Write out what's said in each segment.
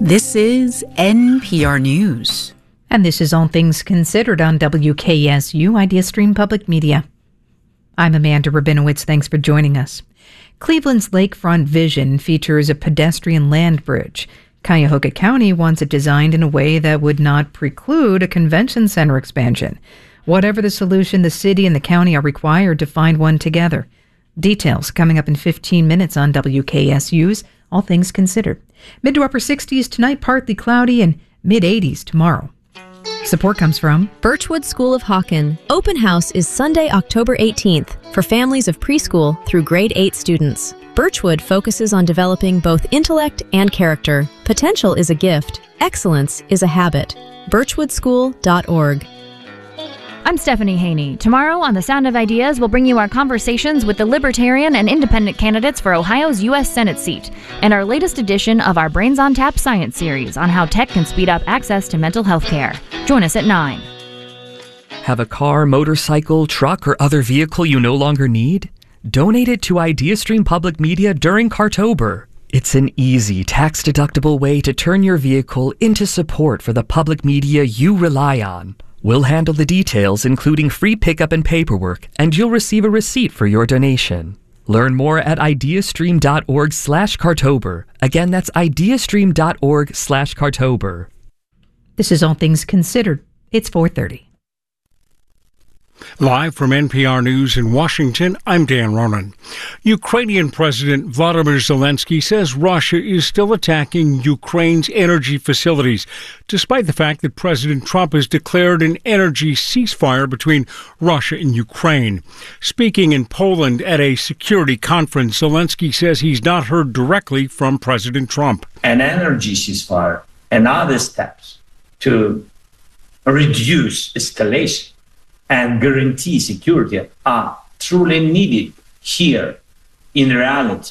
This is NPR News. And this is All Things Considered on WKSU IdeaStream Public Media. I'm Amanda Rabinowitz. Thanks for joining us. Cleveland's lakefront vision features a pedestrian land bridge. Cuyahoga County wants it designed in a way that would not preclude a convention center expansion. Whatever the solution, the city and the county are required to find one together. Details coming up in 15 minutes on WKSU's All Things Considered. Mid to upper 60s tonight, partly cloudy, and mid-80s tomorrow. Support comes from Birchwood School of Hawken. Open house is Sunday, October 18th for families of preschool through grade 8 students. Birchwood focuses on developing both intellect and character. Potential is a gift. Excellence is a habit. birchwoodschool.org. I'm Stephanie Haney. Tomorrow on The Sound of Ideas, we'll bring you our conversations with the Libertarian and Independent candidates for Ohio's U.S. Senate seat, and our latest edition of our Brains on Tap science series on how tech can speed up access to mental health care. Join us at 9. Have a car, motorcycle, truck, or other vehicle you no longer need? Donate it to IdeaStream Public Media during Cartober. It's an easy, tax-deductible way to turn your vehicle into support for the public media you rely on. We'll handle the details, including free pickup and paperwork, and you'll receive a receipt for your donation. Learn more at ideastream.org/Cartober. Again, that's ideastream.org/Cartober. This is All Things Considered. It's 4:30. Live from NPR News in Washington, I'm Dan Ronan. Ukrainian President Vladimir Zelensky says Russia is still attacking Ukraine's energy facilities, despite the fact that President Trump has declared an energy ceasefire between Russia and Ukraine. Speaking in Poland at a security conference, Zelensky says he's not heard directly from President Trump. An energy ceasefire and other steps to reduce escalation and guarantee security are truly needed here in reality,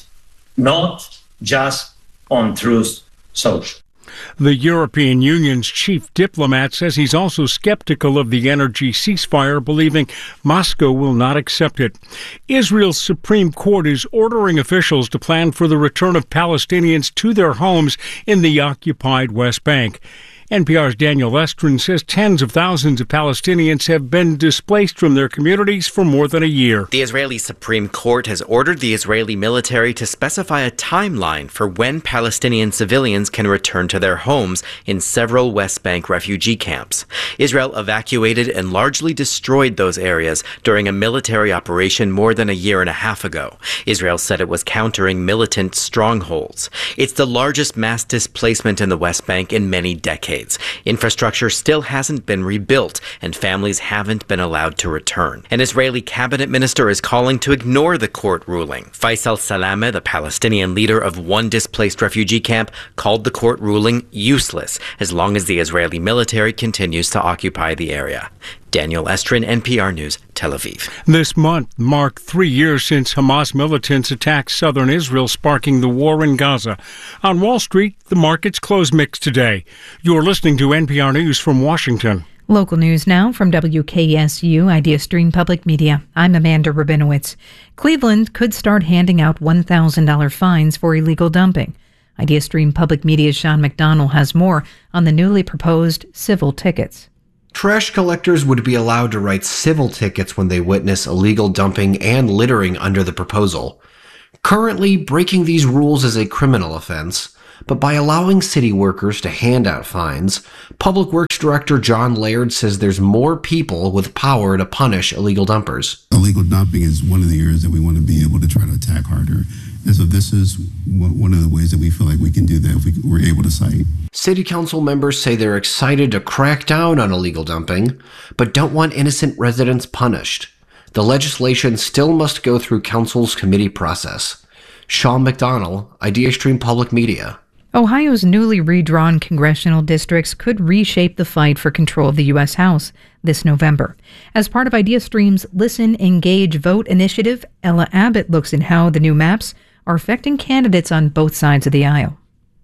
not just on Truth Social. The European Union's chief diplomat says he's also skeptical of the energy ceasefire, believing Moscow will not accept it. Israel's Supreme Court is ordering officials to plan for the return of Palestinians to their homes in the occupied West Bank. NPR's Daniel Estrin says tens of thousands of Palestinians have been displaced from their communities for more than a year. The Israeli Supreme Court has ordered the Israeli military to specify a timeline for when Palestinian civilians can return to their homes in several West Bank refugee camps. Israel evacuated and largely destroyed those areas during a military operation more than a year and a half ago. Israel said it was countering militant strongholds. It's the largest mass displacement in the West Bank in many decades. Infrastructure still hasn't been rebuilt, and families haven't been allowed to return. An Israeli cabinet minister is calling to ignore the court ruling. Faisal Salameh, the Palestinian leader of one displaced refugee camp, called the court ruling useless as long as the Israeli military continues to occupy the area. Daniel Estrin, NPR News, Tel Aviv. This month marked 3 years since Hamas militants attacked southern Israel, sparking the war in Gaza. On Wall Street, the markets closed mixed today. You're listening to NPR News from Washington. Local news now from WKSU IdeaStream Public Media. I'm Amanda Rabinowitz. Cleveland could start handing out $1,000 fines for illegal dumping. IdeaStream Public Media's Sean McDonnell has more on the newly proposed civil tickets. Trash collectors would be allowed to write civil tickets when they witness illegal dumping and littering under the proposal. Currently, breaking these rules is a criminal offense, but by allowing city workers to hand out fines, Public Works Director John Laird says there's more people with power to punish illegal dumpers. Illegal dumping is one of the areas that we want to be able to try to attack harder. And so this is one of the ways that we feel like we can do that if we're able to cite. City council members say they're excited to crack down on illegal dumping, but don't want innocent residents punished. The legislation still must go through council's committee process. Sean McDonnell, IdeaStream Public Media. Ohio's newly redrawn congressional districts could reshape the fight for control of the U.S. House this November. As part of IdeaStream's Listen, Engage, Vote initiative, Ella Abbott looks at how the new maps are affecting candidates on both sides of the aisle.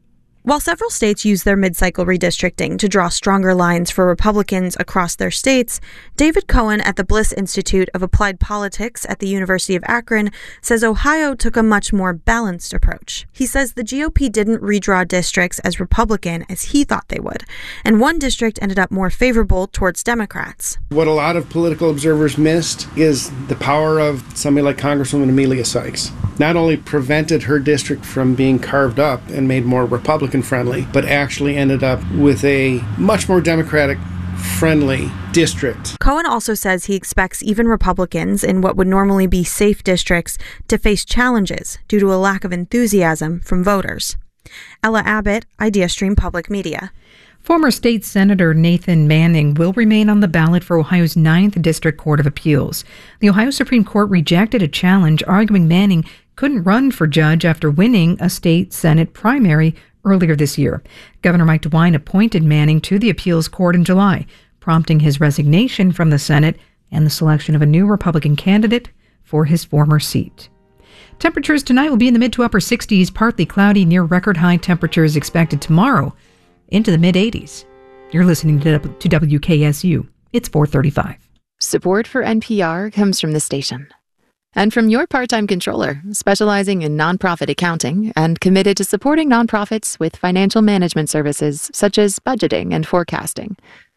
While several states use their mid-cycle redistricting to draw stronger lines for Republicans across their states, David Cohen at the Bliss Institute of Applied Politics at the University of Akron says Ohio took a much more balanced approach. He says the GOP didn't redraw districts as Republican as he thought they would, and one district ended up more favorable towards Democrats. What a lot of political observers missed is the power of somebody like Congresswoman Amelia Sykes. Not only prevented her district from being carved up and made more Republican-friendly, but actually ended up with a much more Democratic-friendly district. Cohen also says he expects even Republicans in what would normally be safe districts to face challenges due to a lack of enthusiasm from voters. Ella Abbott, IdeaStream Public Media. Former State Senator Nathan Manning will remain on the ballot for Ohio's 9th District Court of Appeals. The Ohio Supreme Court rejected a challenge arguing Manning couldn't run for judge after winning a state Senate primary earlier this year. Governor Mike DeWine appointed Manning to the appeals court in July, prompting his resignation from the Senate and the selection of a new Republican candidate for his former seat. Temperatures tonight will be in the mid to upper 60s, partly cloudy, near record high temperatures expected tomorrow into the mid 80s. You're listening to WKSU. It's 4:35. Support for NPR comes from the station and from your part-time controller, specializing in nonprofit accounting and committed to supporting nonprofits with financial management services such as budgeting and forecasting.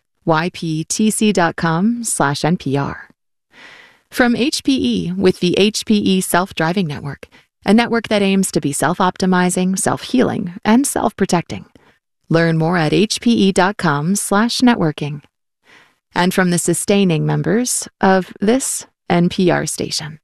yptc.com/NPR. From HPE with the HPE Self-Driving Network, a network that aims to be self-optimizing, self-healing, and self-protecting. Learn more at hpe.com/networking. And from the sustaining members of this NPR station.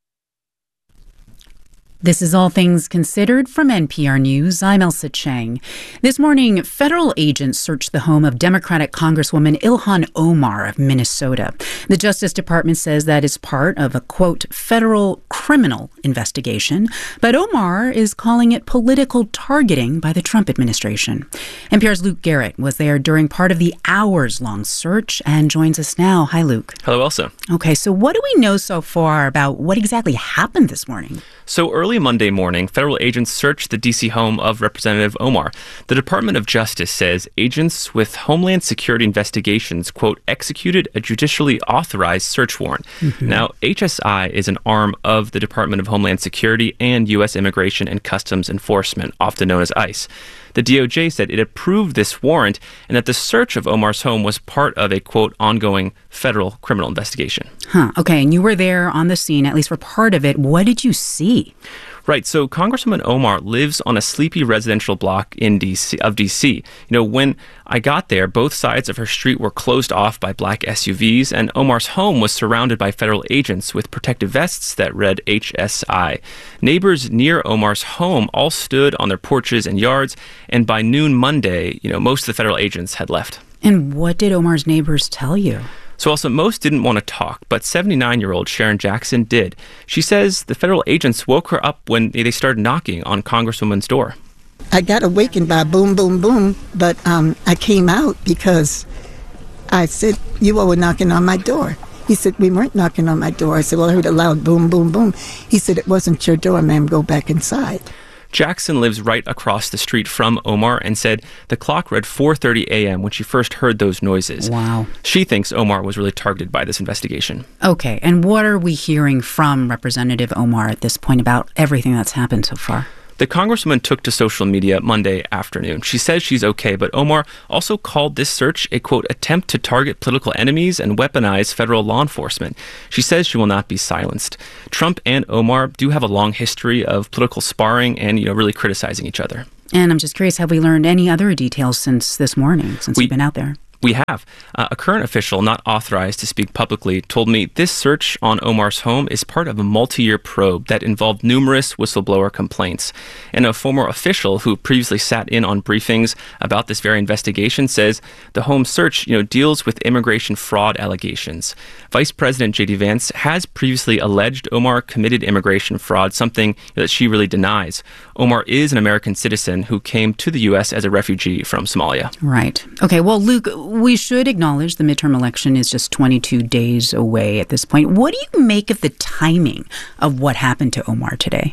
This is All Things Considered from NPR News. I'm Elsa Chang. This morning, federal agents searched the home of Democratic Congresswoman Ilhan Omar of Minnesota. The Justice Department says that is part of a, quote, federal criminal investigation, but Omar is calling it political targeting by the Trump administration. NPR's Luke Garrett was there during part of the hours-long search and joins us now. Hi, Luke. Hello, Elsa. Okay, so what do we know so far about what exactly happened this morning? So early Monday morning, federal agents searched the D.C. home of Representative Omar. The Department of Justice says agents with Homeland Security Investigations, quote, executed a judicially authorized search warrant. Mm-hmm. Now, HSI is an arm of the Department of Homeland Security and U.S. Immigration and Customs Enforcement, often known as ICE. The DOJ said it approved this warrant and that the search of Omar's home was part of a, quote, ongoing federal criminal investigation. Okay, and you were there on the scene, at least for part of it. What did you see? Right. So Congresswoman Omar lives on a sleepy residential block in D.C. You know, when I got there, both sides of her street were closed off by black SUVs, and Omar's home was surrounded by federal agents with protective vests that read HSI. Neighbors near Omar's home all stood on their porches and yards, and by noon Monday, you know, most of the federal agents had left. And what did Omar's neighbors tell you? So also, most didn't want to talk, but 79-year-old Sharon Jackson did. She says the federal agents woke her up when they started knocking on Congresswoman's door. I got awakened by boom, boom, boom, but I came out because I said, you all were knocking on my door. He said, we weren't knocking on my door. I said, well, I heard a loud boom, boom, boom. He said, it wasn't your door, ma'am, go back inside. Jackson lives right across the street from Omar and said the clock read 4:30 a.m. when she first heard those noises. Wow. She thinks Omar was really targeted by this investigation. Okay, and what are we hearing from Representative Omar at this point about everything that's happened so far? The congresswoman took to social media Monday afternoon. She says she's okay, but Omar also called this search a, quote, attempt to target political enemies and weaponize federal law enforcement. She says she will not be silenced. Trump and Omar do have a long history of political sparring and, you know, really criticizing each other. And I'm just curious, have we learned any other details since this morning, since we've been out there? We have. A current official not authorized to speak publicly told me this search on Omar's home is part of a multi-year probe that involved numerous whistleblower complaints. And a former official who previously sat in on briefings about this very investigation says the home search, you know, deals with immigration fraud allegations. Vice President J.D. Vance has previously alleged Omar committed immigration fraud, something that she really denies. Omar is an American citizen who came to the U.S. as a refugee from Somalia. Right. Okay, well, Luke, we should acknowledge the midterm election is just 22 days away at this point. What do you make of the timing of what happened to Omar today?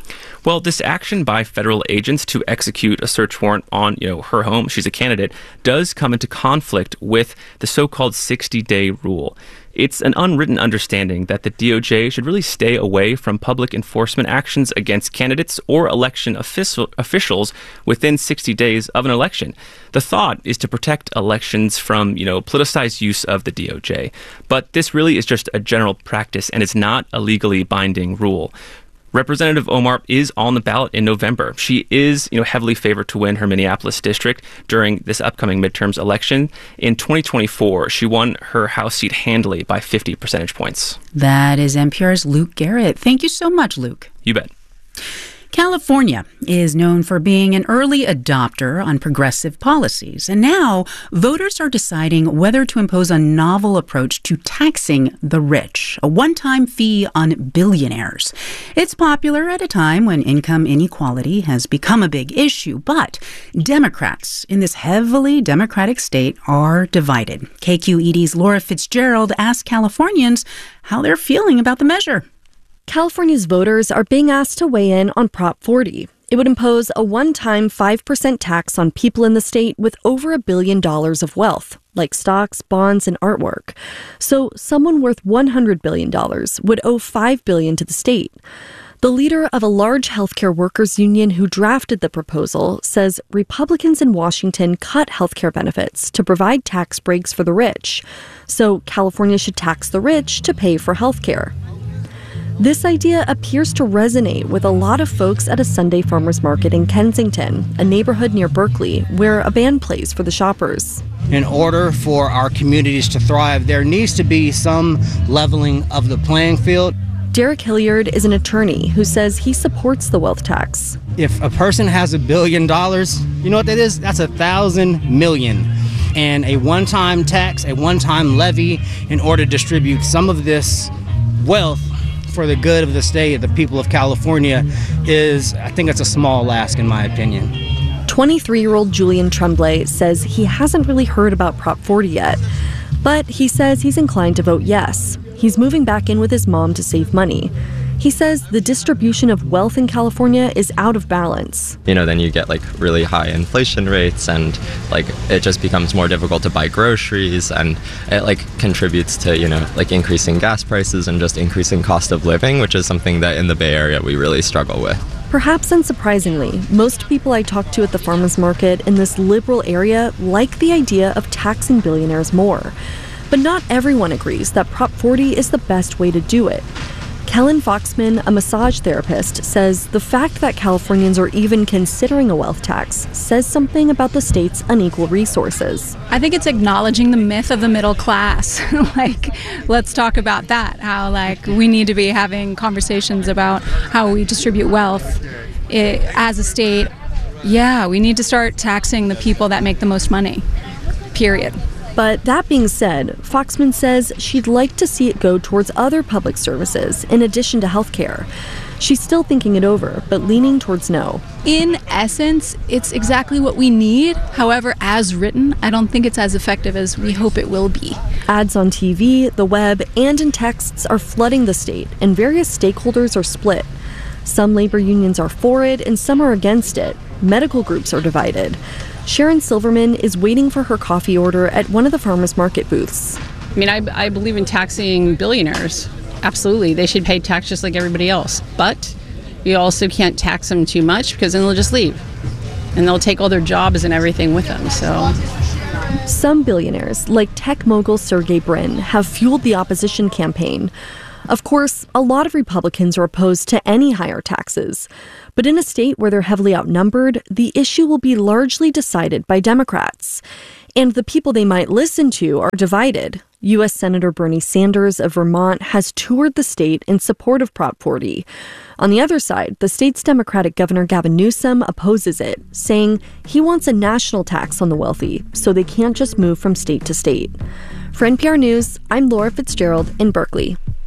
Well, this action by federal agents to execute a search warrant on, her home, she's a candidate, does come into conflict with the so-called 60-day rule. It's an unwritten understanding that the DOJ should really stay away from public enforcement actions against candidates or election officials within 60 days of an election. The thought is to protect elections from, politicized use of the DOJ. But this really is just a general practice, and it's not a legally binding rule. Representative Omar is on the ballot in November. She is, heavily favored to win her Minneapolis district during this upcoming midterms election. In 2024, she won her House seat handily by 50 percentage points. That is NPR's Luke Garrett. Thank you so much, Luke. You bet. California is known for being an early adopter on progressive policies, and now voters are deciding whether to impose a novel approach to taxing the rich, a one-time fee on billionaires. It's popular at a time when income inequality has become a big issue, but Democrats in this heavily Democratic state are divided. KQED's Laura Fitzgerald asked Californians how they're feeling about the measure. California's voters are being asked to weigh in on Prop 40. It would impose a one-time 5% tax on people in the state with over $1 billion of wealth, like stocks, bonds, and artwork. So someone worth $100 billion would owe $5 billion to the state. The leader of a large healthcare workers union who drafted the proposal says Republicans in Washington cut healthcare benefits to provide tax breaks for the rich. So California should tax the rich to pay for healthcare. This idea appears to resonate with a lot of folks at a Sunday farmers market in Kensington, a neighborhood near Berkeley, where a band plays for the shoppers. In order for our communities to thrive, there needs to be some leveling of the playing field. Derek Hilliard is an attorney who says he supports the wealth tax. If a person has $1 billion, you know what that is? That's 1,000 million. And a one-time tax, a one-time levy in order to distribute some of this wealth for the good of the state, the people of California, I think it's a small ask in my opinion. 23-year-old Julian Tremblay says he hasn't really heard about Prop 40 yet, but he says he's inclined to vote yes. He's moving back in with his mom to save money. He says the distribution of wealth in California is out of balance. Then you get really high inflation rates, and it just becomes more difficult to buy groceries, and it contributes to, increasing gas prices and just increasing cost of living, which is something that in the Bay Area we really struggle with. Perhaps unsurprisingly, most people I talk to at the farmers market in this liberal area like the idea of taxing billionaires more. But not everyone agrees that Prop 40 is the best way to do it. Kellen Foxman, a massage therapist, says the fact that Californians are even considering a wealth tax says something about the state's unequal resources. I think it's acknowledging the myth of the middle class. Let's talk about that. How, we need to be having conversations about how we distribute wealth as a state. Yeah, we need to start taxing the people that make the most money, period. But that being said, Foxman says she'd like to see it go towards other public services in addition to healthcare. She's still thinking it over, but leaning towards no. In essence, it's exactly what we need. However, as written, I don't think it's as effective as we hope it will be. Ads on TV, the web, and in texts are flooding the state, and various stakeholders are split. Some labor unions are for it, and some are against it. Medical groups are divided. Sharon Silverman is waiting for her coffee order at one of the farmers market booths. I believe in taxing billionaires. Absolutely. They should pay tax just like everybody else. But you also can't tax them too much because then they'll just leave. And they'll take all their jobs and everything with them. So some billionaires, like tech mogul Sergey Brin, have fueled the opposition campaign. Of course, a lot of Republicans are opposed to any higher taxes. But in a state where they're heavily outnumbered, the issue will be largely decided by Democrats. And the people they might listen to are divided. U.S. Senator Bernie Sanders of Vermont has toured the state in support of Prop 40. On the other side, the state's Democratic Governor Gavin Newsom opposes it, saying he wants a national tax on the wealthy so they can't just move from state to state. For NPR News, I'm Laura Fitzgerald in Berkeley.